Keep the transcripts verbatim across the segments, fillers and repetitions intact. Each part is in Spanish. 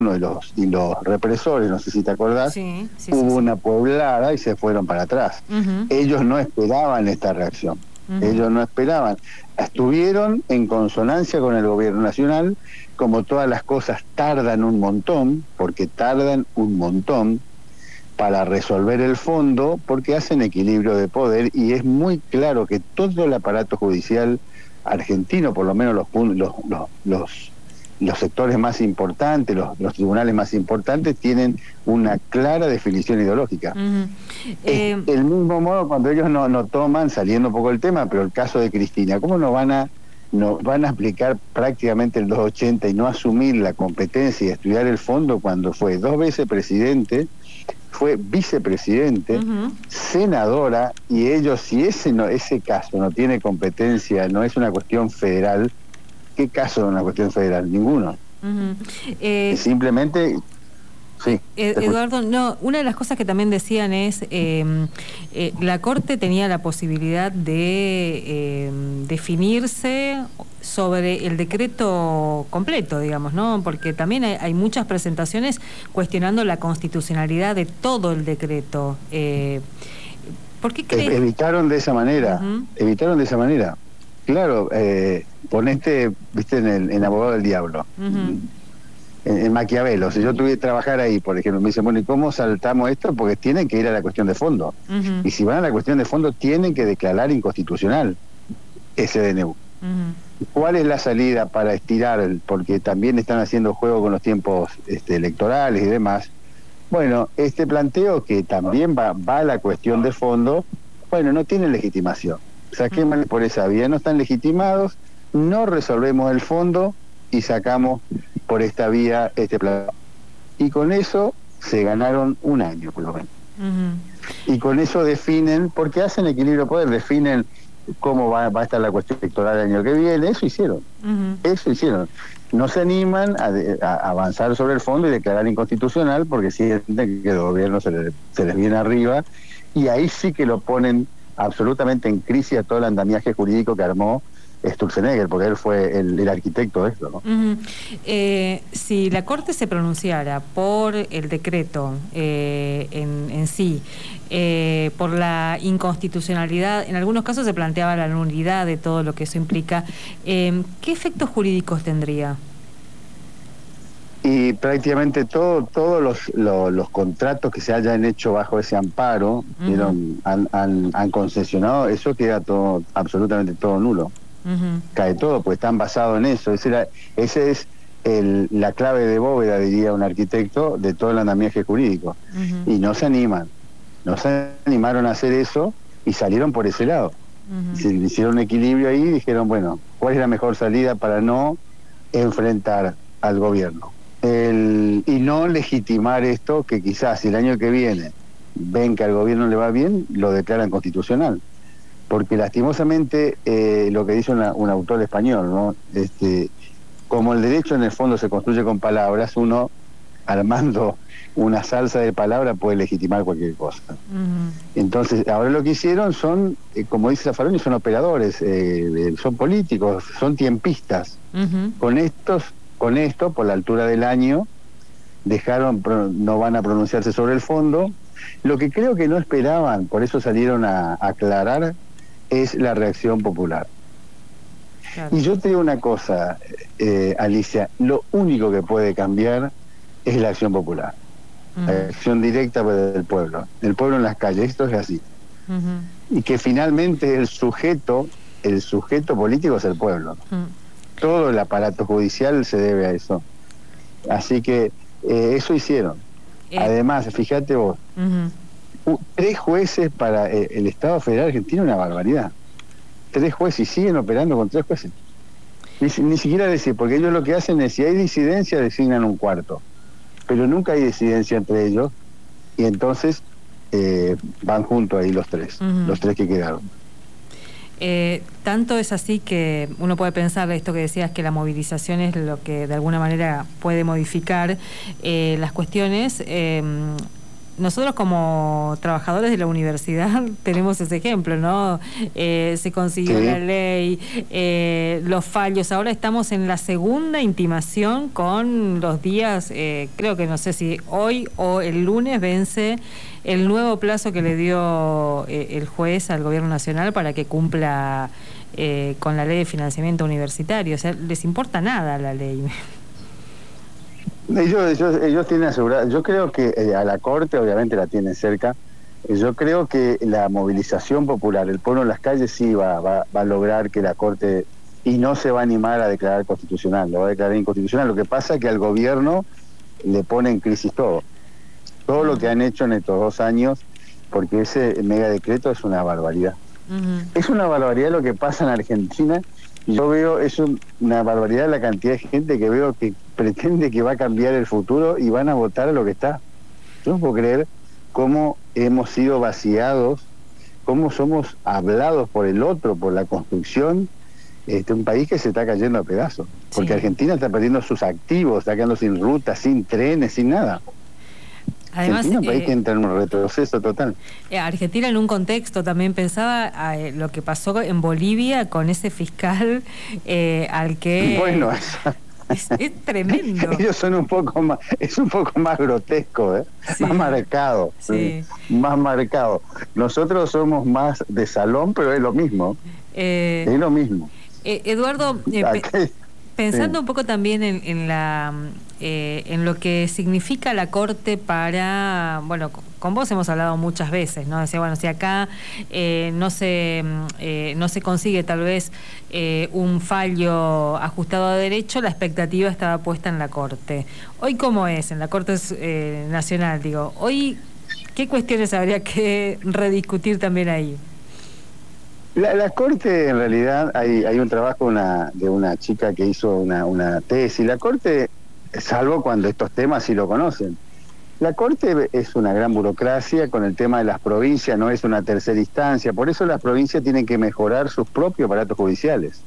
y los, y los represores, no sé si te acordás, sí, sí, hubo sí, sí. una pueblada y se fueron para atrás. Uh-huh. Ellos no esperaban esta reacción, uh-huh. ellos no esperaban. Estuvieron en consonancia con el gobierno nacional, como todas las cosas tardan un montón, porque tardan un montón para resolver el fondo, porque hacen equilibrio de poder, y es muy claro que todo el aparato judicial argentino, por lo menos los, los, los, los los sectores más importantes, los, los tribunales más importantes, tienen una clara definición ideológica. Uh-huh. eh, es el mismo modo cuando ellos no, no toman, saliendo un poco del tema, pero el caso de Cristina, ¿cómo no van a, no, van a aplicar prácticamente el doscientos ochenta y no asumir la competencia y estudiar el fondo cuando fue dos veces presidente, fue vicepresidente, uh-huh. senadora, y ellos, si ese, no, ese caso no tiene competencia, no es una cuestión federal, ¿qué caso es una cuestión federal? Ninguno. Uh-huh. eh, Simplemente, sí. Eh, Eduardo, no, una de las cosas que también decían es, eh, eh, la Corte tenía la posibilidad de eh, definirse sobre el decreto completo, digamos, ¿no? Porque también hay, hay muchas presentaciones cuestionando la constitucionalidad de todo el decreto. Eh, ¿Por qué crees? Evitaron de esa manera, uh-huh. evitaron de esa manera. Claro, eh, ponete, viste, en el en Abogado del Diablo, uh-huh. en, en Maquiavelo. Si yo tuviera que trabajar ahí, por ejemplo, me dicen, bueno, ¿y cómo saltamos esto? Porque tienen que ir a la cuestión de fondo. Uh-huh. Y si van a la cuestión de fondo, tienen que declarar inconstitucional ese D N U. Uh-huh. ¿Cuál es la salida para estirar? Porque también están haciendo juego con los tiempos este, electorales y demás. Bueno, este planteo que también va, va a la cuestión de fondo, bueno, no tiene legitimación. Saquémosle por esa vía, no están legitimados, no resolvemos el fondo y sacamos por esta vía este plan. Y con eso se ganaron un año, por lo menos. Uh-huh. Y con eso definen, porque hacen equilibrio de poder, definen cómo va, va a estar la cuestión electoral el año que viene, eso hicieron. Uh-huh. Eso hicieron. No se animan a, a avanzar sobre el fondo y declarar inconstitucional porque sienten que el gobierno se les, se les viene arriba, y ahí sí que lo ponen absolutamente en crisis a todo el andamiaje jurídico que armó Sturzenegger, porque él fue el, el arquitecto de esto, ¿no? Uh-huh. eh, si la Corte se pronunciara por el decreto eh, en, en sí, eh, por la inconstitucionalidad, en algunos casos se planteaba la nulidad de todo lo que eso implica, eh, ¿qué efectos jurídicos tendría? Y prácticamente todo, todos los, los, los contratos que se hayan hecho bajo ese amparo, uh-huh. han, han, han concesionado, eso queda todo, absolutamente todo nulo. Uh-huh. Cae todo, pues están basados en eso. Ese, era, ese es el, la clave de bóveda, diría un arquitecto, de todo el andamiaje jurídico. Uh-huh. Y no se animan, no se animaron a hacer eso y salieron por ese lado. Uh-huh. Se hicieron un equilibrio ahí y dijeron, bueno, ¿cuál es la mejor salida para no enfrentar al gobierno? El, y no legitimar esto, que quizás si el año que viene ven que al gobierno le va bien, lo declaran constitucional. Porque lastimosamente eh, lo que dice una, un autor español, ¿no? Este, como el derecho en el fondo se construye con palabras, uno armando una salsa de palabras puede legitimar cualquier cosa. Uh-huh. Entonces, ahora lo que hicieron son, eh, como dice Zaffaroni, son operadores, eh, son políticos, son tiempistas. Uh-huh. Con estos Con esto, por la altura del año, dejaron, no van a pronunciarse sobre el fondo. Lo que creo que no esperaban, por eso salieron a, a aclarar, es la reacción popular. Claro. Y yo te digo una cosa, eh, Alicia, lo único que puede cambiar es la acción popular. Uh-huh. La acción directa del pueblo, el pueblo en las calles, esto es así. Uh-huh. Y que finalmente el sujeto, el sujeto político es el pueblo. Uh-huh. Todo el aparato judicial se debe a eso. Así que eh, eso hicieron. Eh. Además, fíjate vos, uh-huh. tres jueces para eh, el Estado Federal Argentino, una barbaridad. Tres jueces, y siguen operando con tres jueces. Ni, ni siquiera decir, porque ellos lo que hacen es, si hay disidencia, designan un cuarto. Pero nunca hay disidencia entre ellos, y entonces eh, van juntos ahí los tres, uh-huh. los tres que quedaron. Eh, tanto es así que uno puede pensar esto que decías, que la movilización es lo que de alguna manera puede modificar eh, las cuestiones. Eh, nosotros como trabajadores de la universidad tenemos ese ejemplo, ¿no? Eh, se consiguió sí. la ley, eh, los fallos. Ahora estamos en la segunda intimación con los días, eh, creo que no sé si hoy o el lunes vence el nuevo plazo que le dio eh, el juez al Gobierno Nacional para que cumpla eh, con la ley de financiamiento universitario. O sea, les importa nada la ley. Ellos, ellos, ellos tienen asegurado, yo creo que eh, a la Corte obviamente la tienen cerca, yo creo que la movilización popular, el pueblo en las calles sí va, va, va a lograr que la Corte, y no se va a animar a declarar constitucional, lo va a declarar inconstitucional. Lo que pasa es que al gobierno le pone en crisis todo, todo lo que han hecho en estos dos años, porque ese mega decreto es una barbaridad. Uh-huh. Es una barbaridad lo que pasa en Argentina. Yo veo, es un, una barbaridad la cantidad de gente que veo que pretende que va a cambiar el futuro y van a votar a lo que está. Yo no puedo creer cómo hemos sido vaciados, cómo somos hablados por el otro, por la construcción, este, un país que se está cayendo a pedazos. Porque sí. Argentina está perdiendo sus activos, está quedando sin rutas, sin trenes, sin nada. Además, Argentina es un país eh, que entra en un retroceso total. Eh, Argentina en un contexto, también pensaba eh, lo que pasó en Bolivia con ese fiscal eh, al que... Bueno, es, es tremendo. Ellos son un poco más, es un poco más grotesco, ¿eh? Sí. Más marcado, sí. más marcado. Nosotros somos más de salón, pero es lo mismo. Eh, es lo mismo. Eh, Eduardo, eh, pe pensando sí. un poco también en, en la eh, en lo que significa la Corte para, bueno, con vos hemos hablado muchas veces, ¿no? Decía, bueno, si acá eh, no se eh, no se consigue tal vez eh, un fallo ajustado a derecho, la expectativa estaba puesta en la Corte. Hoy, ¿cómo es? En la Corte eh, Nacional, digo, hoy, ¿qué cuestiones habría que rediscutir también ahí? La, la Corte, en realidad, hay, hay un trabajo una, de una chica que hizo una, una tesis. La Corte, salvo cuando estos temas sí lo conocen, la Corte es una gran burocracia con el tema de las provincias, no es una tercera instancia. Por eso las provincias tienen que mejorar sus propios aparatos judiciales.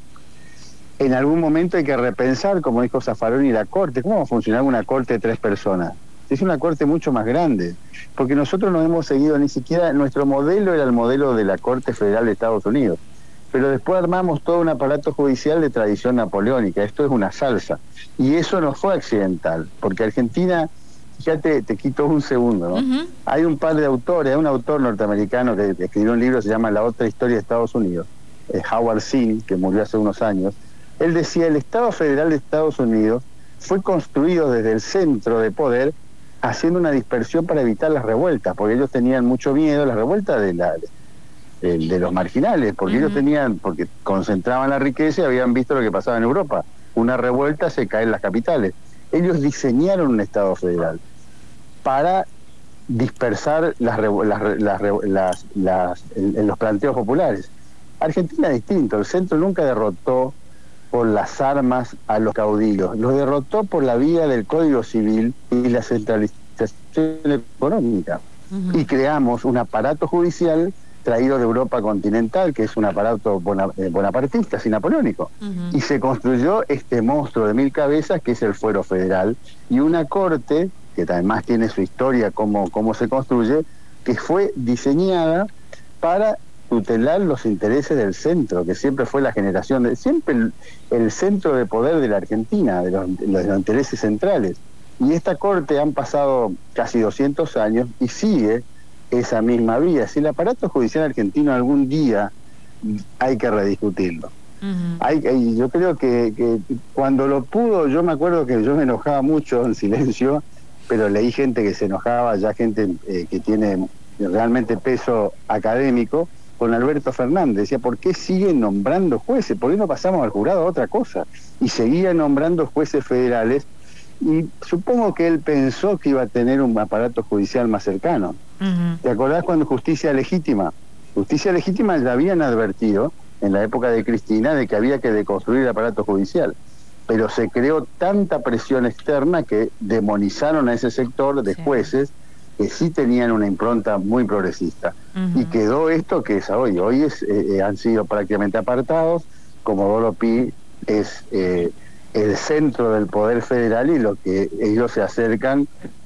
En algún momento hay que repensar, como dijo Zaffaroni, la Corte. ¿Cómo va a funcionar una Corte de tres personas? Es una Corte mucho más grande, porque nosotros no hemos seguido ni siquiera, nuestro modelo era el modelo de la Corte Federal de Estados Unidos, pero después armamos todo un aparato judicial de tradición napoleónica. Esto es una salsa, y eso no fue accidental, porque Argentina, fíjate, te quito un segundo, ¿no? Uh-huh. Hay un par de autores, hay un autor norteamericano que escribió un libro que se llama La otra historia de Estados Unidos, eh, Howard Zinn, que murió hace unos años. Él decía, el Estado Federal de Estados Unidos fue construido desde el centro de poder, haciendo una dispersión para evitar las revueltas, porque ellos tenían mucho miedo, las revueltas de, la, de, de los marginales, porque uh-huh. ellos tenían, porque concentraban la riqueza y habían visto lo que pasaba en Europa. Una revuelta, se caen las capitales. Ellos diseñaron un Estado federal para dispersar las, las, las, las, las en, en los planteos populares. Argentina es distinto, el centro nunca derrotó por las armas a los caudillos, los derrotó por la vía del Código Civil y la centralización económica. Uh-huh. Y creamos un aparato judicial traído de Europa continental, que es un aparato bona, eh, bonapartista, y napoleónico. Uh-huh. Y se construyó este monstruo de mil cabezas, que es el Fuero Federal, y una corte, que además tiene su historia, cómo, cómo se construye, que fue diseñada para tutelar los intereses del centro, que siempre fue la generación, de siempre el, el centro de poder de la Argentina, de los, de los intereses centrales. Y esta corte han pasado casi doscientos años y sigue esa misma vía. Si el aparato judicial argentino algún día hay que rediscutirlo. Uh-huh. hay, hay, yo creo que, que cuando lo pudo, yo me acuerdo que yo me enojaba mucho en silencio, pero leí gente que se enojaba, ya gente eh, que tiene realmente peso académico, con Alberto Fernández. Decía, ¿por qué siguen nombrando jueces? ¿Por qué no pasamos al jurado a otra cosa? Y seguía nombrando jueces federales, y supongo que él pensó que iba a tener un aparato judicial más cercano. Uh-huh. ¿Te acordás cuando Justicia Legítima? Justicia Legítima ya habían advertido, en la época de Cristina, de que había que deconstruir el aparato judicial. Pero se creó tanta presión externa que demonizaron a ese sector de sí. jueces que sí tenían una impronta muy progresista. Uh-huh. Y quedó esto que es hoy. Hoy es, eh, han sido prácticamente apartados, como Dolo Pi es eh, el centro del poder federal, y lo que ellos se acercan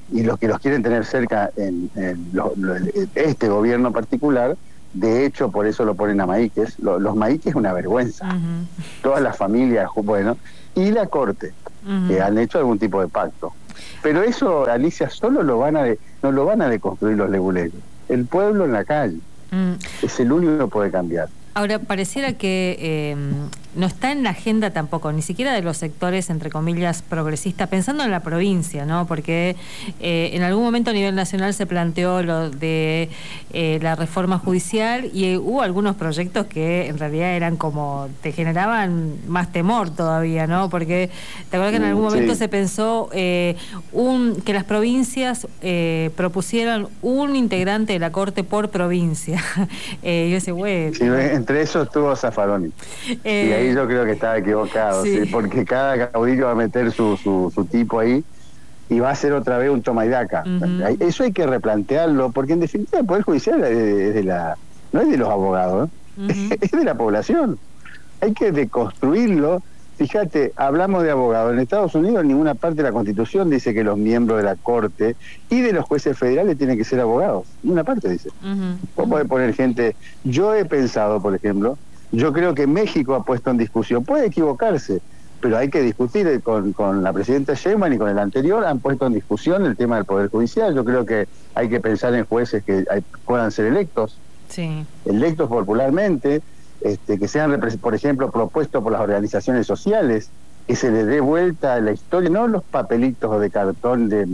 y los que los quieren tener cerca en, en lo, lo, este gobierno particular, de hecho por eso lo ponen a Maíquez. Lo, los Maíquez es una vergüenza, uh-huh. Todas las familias, bueno, y la Corte, uh-huh. que han hecho algún tipo de pacto. Pero eso, Alicia, solo lo van a de, no lo van a deconstruir los leguleros, el pueblo en la calle, uh-huh. Es el único que puede cambiar. Ahora, pareciera que eh, no está en la agenda tampoco, ni siquiera de los sectores, entre comillas, progresistas, pensando en la provincia, ¿no? Porque eh, en algún momento a nivel nacional se planteó lo de eh, la reforma judicial y eh, hubo algunos proyectos que en realidad eran como, te generaban más temor todavía, ¿no? Porque te acuerdas que en algún momento sí. se pensó eh, un, que las provincias eh, propusieran un integrante de la Corte por provincia. eh, yo decía, güey... Sí, entre esos estuvo Zaffaroni. Eh, y ahí yo creo que estaba equivocado, sí. Sí, porque cada caudillo va a meter su, su, su tipo ahí y va a ser otra vez un toma y daca. Uh-huh. Eso hay que replantearlo, porque en definitiva el Poder Judicial es de la, no es de los abogados, ¿eh? Uh-huh. Es de la población. Hay que deconstruirlo. Fíjate, hablamos de abogados. En Estados Unidos en ninguna parte de la Constitución dice que los miembros de la Corte y de los jueces federales tienen que ser abogados. Ninguna parte dice. Uh-huh. Vos podés poner gente... Yo he pensado, por ejemplo, yo creo que México ha puesto en discusión, puede equivocarse, pero hay que discutir con, con la presidenta Sheinbaum y con el anterior, han puesto en discusión el tema del Poder Judicial. Yo creo que hay que pensar en jueces que hay, puedan ser electos, sí. electos popularmente, Este, que sean, por ejemplo, propuestos por las organizaciones sociales, que se le dé vuelta a la historia, no los papelitos de cartón de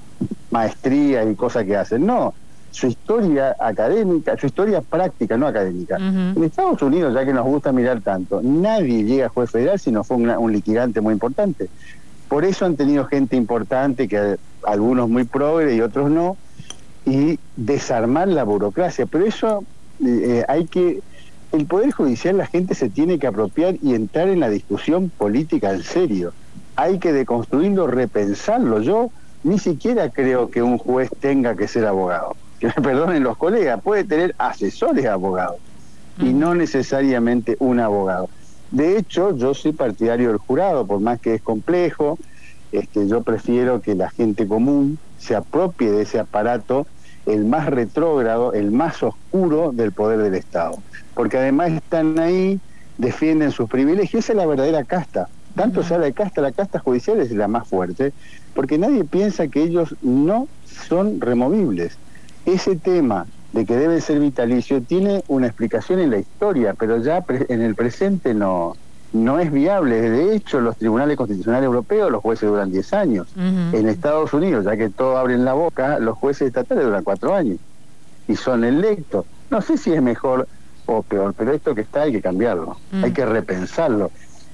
maestría y cosas que hacen, no, su historia académica, su historia práctica, no académica. Uh-huh. En Estados Unidos, ya que nos gusta mirar tanto, nadie llega a juez federal si no fue una, un litigante muy importante. Por eso han tenido gente importante, que algunos muy progre y otros no, y desarmar la burocracia. Pero eso eh, hay que... El Poder Judicial, la gente se tiene que apropiar y entrar en la discusión política en serio. Hay que deconstruirlo, repensarlo. Yo ni siquiera creo que un juez tenga que ser abogado. Que me perdonen los colegas, puede tener asesores abogados y no necesariamente un abogado. De hecho, yo soy partidario del jurado, por más que es complejo, este, yo prefiero que la gente común se apropie de ese aparato, el más retrógrado, el más oscuro del poder del Estado. Porque además están ahí, defienden sus privilegios. Esa es la verdadera casta. Tanto se habla de casta, la casta judicial es la más fuerte, porque nadie piensa que ellos no son removibles. Ese tema de que deben ser vitalicios tiene una explicación en la historia, pero ya en el presente no, no es viable. De hecho, los tribunales constitucionales europeos, los jueces duran diez años. Uh-huh. En Estados Unidos, ya que todos abren la boca, los jueces estatales duran cuatro años y son electos. No sé si es mejor o peor, pero esto que está hay que cambiarlo, mm. hay que repensarlo.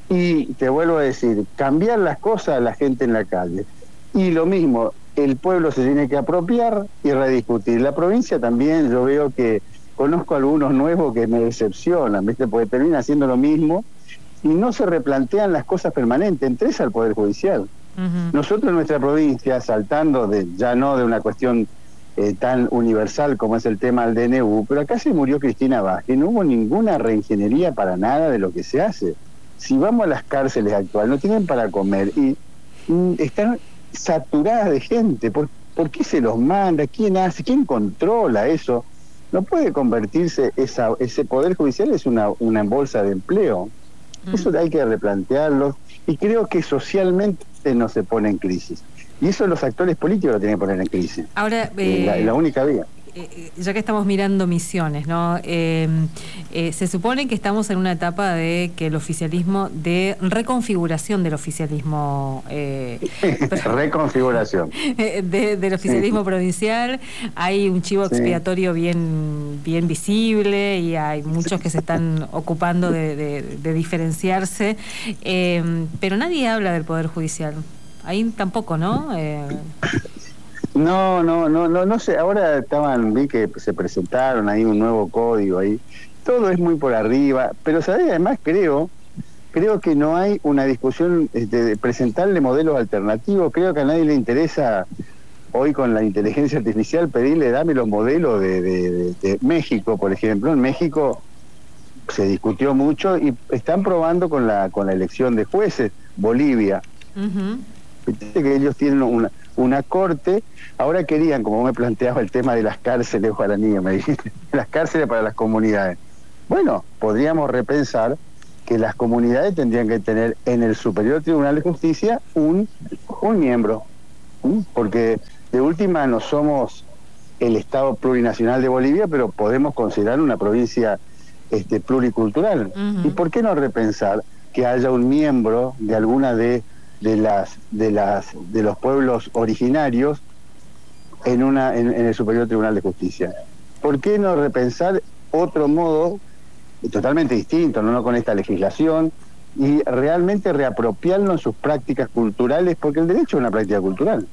Y te vuelvo a decir, cambiar las cosas a la gente en la calle. Y lo mismo, el pueblo se tiene que apropiar y rediscutir. La provincia también, yo veo que conozco algunos nuevos que me decepcionan, ¿viste? Porque termina haciendo lo mismo y no se replantean las cosas permanentes, entre esas al Poder Judicial. Uh-huh. Nosotros en nuestra provincia, saltando de ya no de una cuestión Eh, tan universal como es el tema del D N U, pero acá se murió Cristina Vázquez, no hubo ninguna reingeniería para nada de lo que se hace. Si vamos a las cárceles actuales, no tienen para comer y mm, están saturadas de gente. ¿Por, ¿Por qué se los manda? ¿Quién hace? ¿Quién controla eso? No puede convertirse, esa, ese Poder Judicial es una, una bolsa de empleo. Mm. Eso hay que replantearlo y creo que socialmente no se pone en crisis. Y eso los actores políticos lo tienen que poner en crisis. Ahora, eh, la, la única vía. Eh, ya que estamos mirando Misiones, ¿no? Eh, eh, se supone que estamos en una etapa de que el oficialismo, de reconfiguración del oficialismo. Eh, reconfiguración. De, del oficialismo sí. provincial. Hay un chivo expiatorio sí. bien, bien visible y hay muchos que se están ocupando de, de, de diferenciarse. Eh, pero nadie habla del Poder Judicial. Ahí tampoco, ¿no? Eh... No, no, no, no, no sé. Ahora estaban, vi que se presentaron ahí un nuevo código ahí. Todo es muy por arriba, pero ¿sabés? Además creo, creo que no hay una discusión este, de presentarle modelos alternativos. Creo que a nadie le interesa hoy con la inteligencia artificial pedirle, dame los modelos de, de, de, de México, por ejemplo. En México se discutió mucho y están probando con la con la elección de jueces. Bolivia. Uh-huh. Viste que ellos tienen una, una corte. Ahora querían, como me planteaba el tema de las cárceles guaraníes, me dijiste, las cárceles para las comunidades. Bueno, podríamos repensar que las comunidades tendrían que tener en el Superior Tribunal de Justicia un, un miembro, ¿sí? Porque de última no somos el Estado plurinacional de Bolivia, pero podemos considerar una provincia este, pluricultural. Uh-huh. ¿Y por qué no repensar que haya un miembro de alguna de, de las de las de los pueblos originarios en una en, en el Superior Tribunal de Justicia? ¿Por qué no repensar otro modo totalmente distinto, no, no con esta legislación, y realmente reapropiarnos sus prácticas culturales, porque el derecho es una práctica cultural,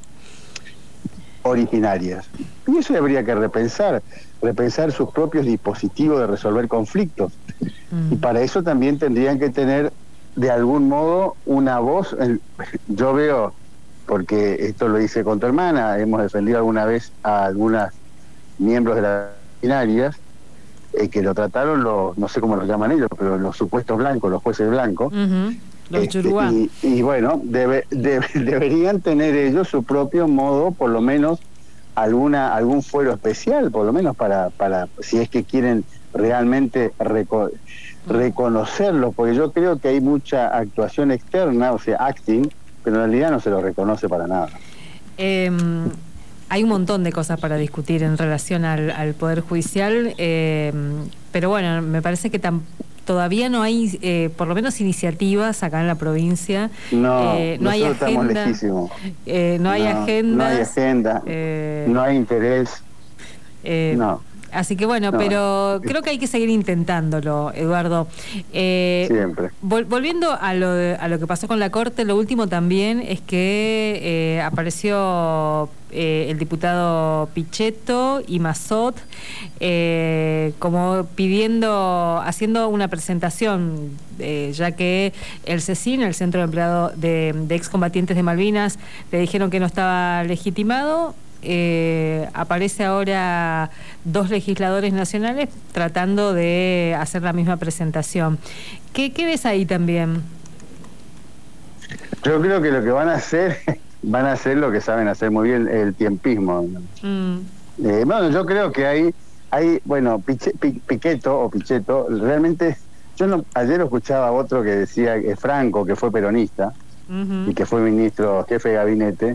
originarias? Y eso habría que repensar, repensar sus propios dispositivos de resolver conflictos. Mm. Y para eso también tendrían que tener, de algún modo, una voz. Yo veo, porque esto lo hice con tu hermana, hemos defendido alguna vez a algunas miembros de las originarias, Eh, que lo trataron los, no sé cómo los llaman ellos, pero los supuestos blancos, los jueces blancos. Uh-huh. Los este, y, y bueno, debe, debe, deberían tener ellos su propio modo, por lo menos alguna algún fuero especial, por lo menos para, para si es que quieren realmente reco- reconocerlos, porque yo creo que hay mucha actuación externa, o sea, acting, pero en realidad no se lo reconoce para nada. Eh... Hay un montón de cosas para discutir en relación al, al Poder Judicial, eh, pero bueno, me parece que tam, todavía no hay, eh, por lo menos, iniciativas acá en la provincia. No, eh, no hay agenda. Estamos lejísimos. Eh, no, hay no, agendas, no hay agenda. Eh, no hay interés. Eh, no. Así que bueno, no. pero creo que hay que seguir intentándolo, Eduardo. Eh, Siempre. Vol- volviendo a lo, de, a lo que pasó con la Corte, lo último también es que eh, apareció eh, el diputado Pichetto y Massot eh, como pidiendo, haciendo una presentación, eh, ya que el CECIN, el Centro de Empleado de, de Excombatientes de Malvinas, le dijeron que no estaba legitimado. Eh, aparece ahora dos legisladores nacionales tratando de hacer la misma presentación. ¿Qué, qué ves ahí también? Yo creo que lo que van a hacer, van a hacer lo que saben hacer muy bien, el tiempismo. Mm. Eh, bueno, yo creo que hay, hay bueno, Piche, Piquetto o Pichetto, realmente, yo no, ayer escuchaba a otro que decía, eh, Franco, que fue peronista, uh-huh. y que fue ministro, jefe de gabinete.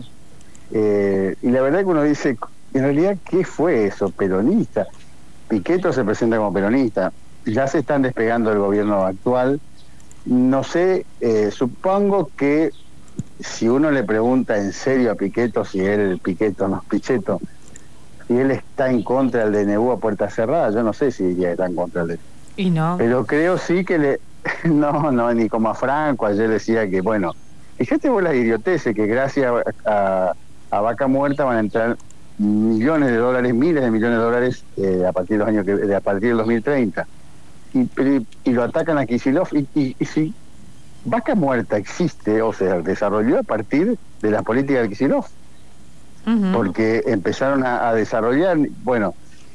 Eh, y la verdad que uno dice, en realidad, ¿qué fue eso? Peronista. Pichetto se presenta como peronista. Ya se están despegando del gobierno actual. No sé, eh, supongo que si uno le pregunta en serio a Pichetto, si él, Pichetto, no, Pichetto, si él está en contra del D N U a puerta cerrada, yo no sé si diría que está en contra del D N U. Y no. Pero creo sí que le... No, no, ni como a Franco, ayer decía que, bueno, fíjate vos la idioteces, que gracias a... a Vaca Muerta van a entrar millones de dólares, miles de millones de dólares eh, a partir de los años que, de, a partir del dos mil treinta. Y, y lo atacan a Kicillof. Y, y, y si Vaca Muerta existe, o sea, desarrolló a partir de la política de Kicillof. Uh-huh. Porque empezaron a, a desarrollar, bueno,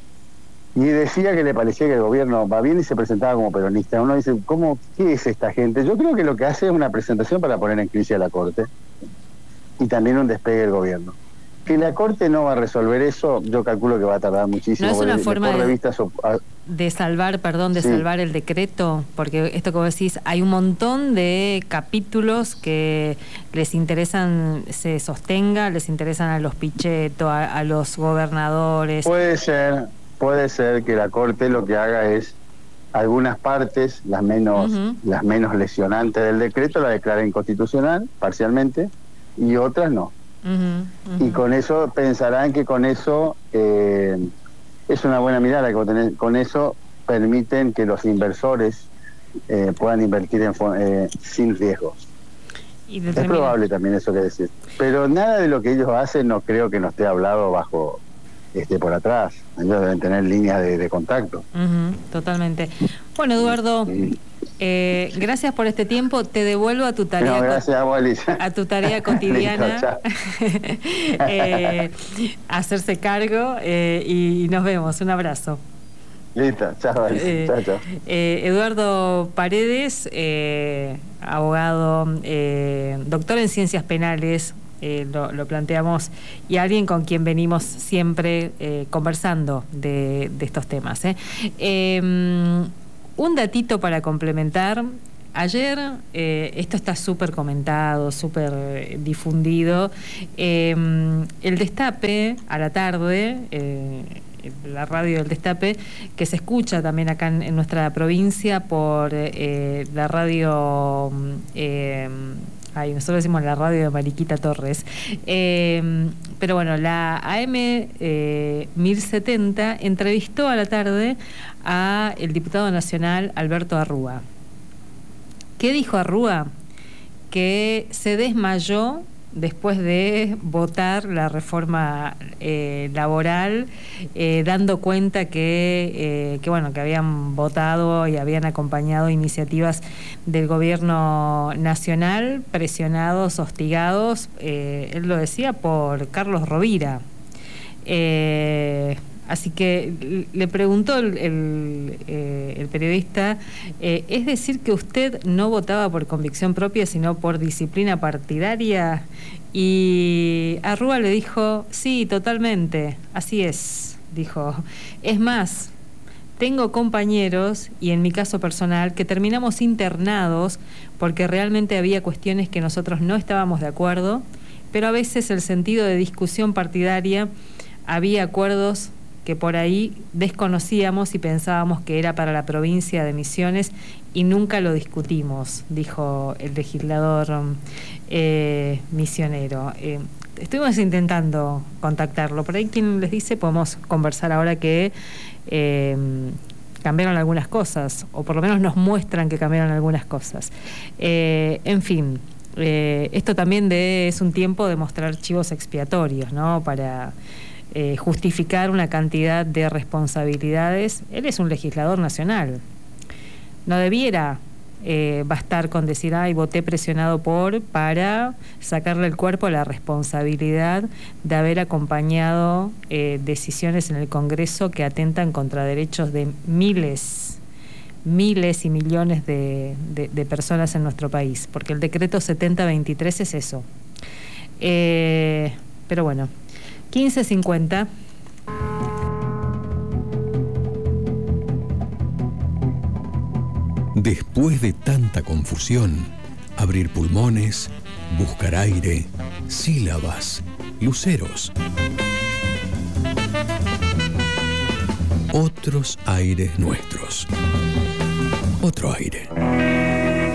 y decía que le parecía que el gobierno va bien y se presentaba como peronista. Uno dice, ¿cómo, qué es esta gente? Yo creo que lo que hace es una presentación para poner en crisis a la Corte. Y también un despegue del gobierno. Que la Corte no va a resolver eso, yo calculo que va a tardar muchísimo. No es una forma de, so, a... de salvar, perdón, de sí. salvar el decreto, porque esto que vos decís, hay un montón de capítulos que les interesan, se sostenga, les interesan a los Pichetto, a, a los gobernadores. Puede ser, puede ser que la Corte lo que haga es algunas partes, las menos, uh-huh. las menos lesionantes del decreto, la declare inconstitucional, parcialmente, y otras no. Uh-huh, uh-huh. Y con eso pensarán que con eso eh, es una buena mirada, que con, con eso permiten que los inversores eh, puedan invertir en, eh, sin riesgos. Y es probable también eso que decir. Pero nada de lo que ellos hacen no creo que no esté hablado bajo este por atrás. Ellos deben tener líneas de, de contacto. Uh-huh, totalmente. Bueno, Eduardo, sí. Eh, gracias por este tiempo. Te devuelvo a tu tarea. No, gracias, co- a tu tarea cotidiana. eh, hacerse cargo eh, y nos vemos. Un abrazo. Listo, chao, eh, chao, chao. Eh, Eduardo Paredes, eh, abogado, eh, doctor en ciencias penales, eh, lo, lo planteamos, y alguien con quien venimos siempre eh, conversando de, de estos temas. ¿eh? Eh, un datito para complementar. Ayer, eh, esto está súper comentado, súper eh, difundido, eh, el Destape a la tarde, eh, la radio del Destape, que se escucha también acá en, en nuestra provincia por eh, la radio, eh, ay, nosotros decimos la radio de Mariquita Torres, eh, pero bueno, la A M eh, mil setenta entrevistó a la tarde a el diputado nacional Alberto Arrúa. ¿Qué dijo Arrúa? Que se desmayó después de votar la reforma eh, laboral, eh, dando cuenta que, eh, que, bueno, que habían votado y habían acompañado iniciativas del gobierno nacional, presionados, hostigados, eh, él lo decía, por Carlos Rovira. Eh, Así que le preguntó el, el, eh, el periodista, eh, ¿es decir que usted no votaba por convicción propia, sino por disciplina partidaria? Y Arrúa le dijo, sí, totalmente, así es, dijo. Es más, tengo compañeros, y en mi caso personal, que terminamos internados porque realmente había cuestiones que nosotros no estábamos de acuerdo, pero a veces el sentido de discusión partidaria, había acuerdos que por ahí desconocíamos y pensábamos que era para la provincia de Misiones y nunca lo discutimos, dijo el legislador eh, misionero. Eh, estuvimos intentando contactarlo, por ahí quien les dice, podemos conversar ahora que eh, cambiaron algunas cosas, o por lo menos nos muestran que cambiaron algunas cosas. Eh, en fin, eh, esto también de, es un tiempo de mostrar chivos expiatorios, ¿no? Para Eh, justificar una cantidad de responsabilidades. Él es un legislador nacional. No debiera eh, bastar con decir, ay, voté presionado por, para sacarle el cuerpo a la responsabilidad de haber acompañado eh, decisiones en el Congreso que atentan contra derechos de miles, miles y millones de, de, de personas en nuestro país, porque el decreto setenta veintitrés es eso. Eh, pero bueno, quince cincuenta. Después de tanta confusión, abrir pulmones, buscar aire, sílabas, luceros. Otros aires nuestros. Otro aire.